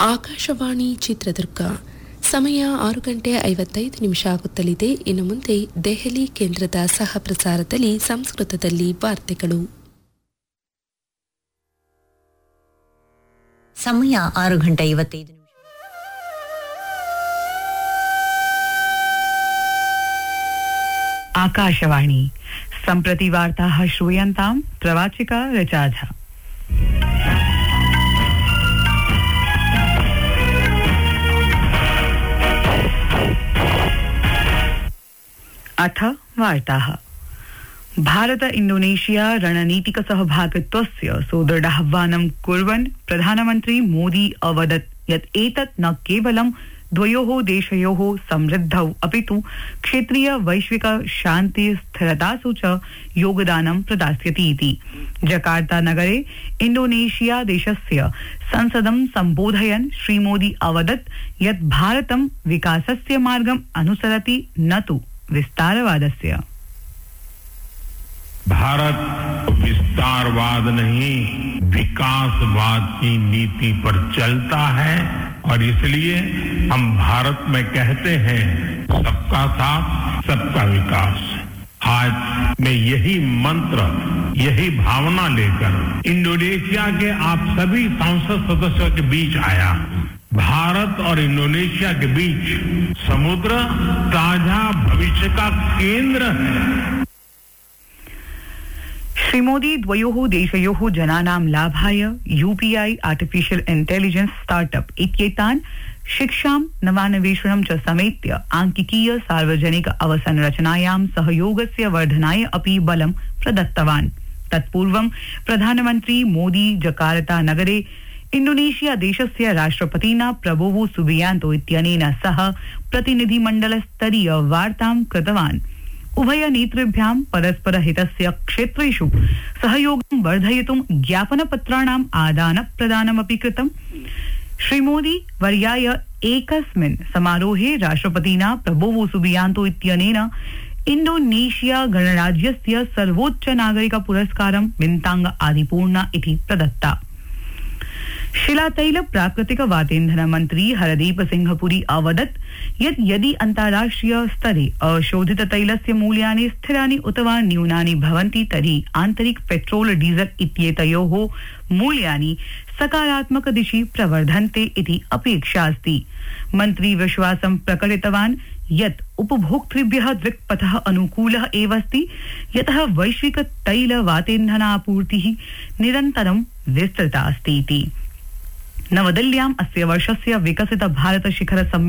ಆಕಾಶವಾಣಿ ಚಿತ್ರದುರ್ಗ ಸಮಯ 6:55 ಆಗುತ್ತಲಿದೆ. ಇನ್ನು ಮುಂದೆ ದೆಹಲಿ ಕೇಂದ್ರದ ಸಹ ಪ್ರಸಾರದಲ್ಲಿ ಸಂಸ್ಕೃತದಲ್ಲಿ ವಾರ್ತೆಗಳು. ಸಮಯ 6:55. आकाशवाणी सम्प्रति वार्ताः श्रूयन्तां प्रवाचिका रचाझा. अथ वार्ताः. भारत इंडोनेशिया रणनीतिक सहभागित्वस्य सुदृढाह्वानं कुर्वन् प्रधानमन्त्री मोदी अवदत् यत् एतत् न केवलं द्वयोः देशयोः समृद्धौ अपितु क्षेत्रीय वैश्विक शान्ति स्थिरतासु च योगदानं प्रदास्यति इति. जकार्ता नगरे इंडोनेशिया देशस्य संसदं सम्बोधयन् श्रीमोदी अवदत् यत् भारतं विकासस्य मार्गम् अनुसरति न तु विस्तारवादस्य. भारत विस्तारवाद नहीं विकासवाद की नीति पर चलता है और इसलिए हम भारत में कहते हैं सबका साथ सबका विकास. आज मैं यही मंत्र यही भावना लेकर इंडोनेशिया के आप सभी संसद सदस्यों के बीच आया. भारत और इंडोनेशिया के बीच समुद्र साझा भविष्य का केंद्र है. श्री मोदी द्वयोः देशयोः जनानां लाभाय यूपीआई आर्टिफिशियल इंटेलिजेंस स्टार्टअप इत्येतान् शिक्षां नवान्वेषणं च समेत्य आंकिकीय सार्वजनिक अवसंरचनायां सहयोगस्य वर्धनाय अपि बलं प्रदत्तवान्. तत्पूर्वं प्रधानमन्त्री मोदी जकार्ता नगरे इंडोनेशिया देशस्य राष्ट्रपतिना प्रबोवो सुबियांतो इत्यनेन सह प्रतिनिधिमण्डलस्तरीय वार्तां कृतवान्. उभय नेतृभ्यां परस्पर हितस्य क्षेत्रेषु सहयोगं वर्धयितुं ज्ञापनपत्राणाम् आदानप्रदानमपि कृतम्. श्रीमोदी वर्याय एकस्मिन् समारोहे राष्ट्रपतिना प्रबोवो सुबियांतो इत्यनेन इंडोनेशिया गणराज्यस्य सर्वोच्च नागरिक पुरस्कारं बिन्तांग आदिपूर्णा इति प्रदत्ता. शिलातैल प्राकृतिक वातेन्धन मंत्री हरदीप सिंह पुरी अवदत् यत् यदि अन्ताराष्ट्रिय स्तरे अशोधित तैलस्य मूल्यानि स्थिरानि उत वा न्यूनानि भवन्ति तर्हि आन्तरिक पेट्रोल डीजल इत्येतयोः मूल्यानि सकारात्मक दिशि प्रवर्धन्ते इति अपेक्षा अस्ति. मन्त्री विश्वासं प्रकटितवान् यत् उपभोक्तृभ्यः दृक्पथः अनुकूलः एव अस्ति यतः वैश्विक तैल वातेन्धनापूर्तिः निरन्तरं विस्तृता अस्ति इति. नवदिल्ल्याम् अस्य वर्षस्य विकसित भारत शिखर